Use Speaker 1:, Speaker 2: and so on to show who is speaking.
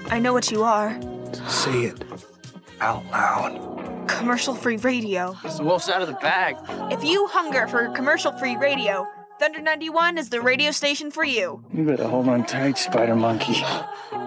Speaker 1: I know what you are.
Speaker 2: Say it out loud.
Speaker 1: Commercial-free radio.
Speaker 3: It's the wolf's out of the bag.
Speaker 1: If you hunger for commercial-free radio, Thunder 91 is the radio station for you.
Speaker 2: You better hold on tight, Spider Monkey.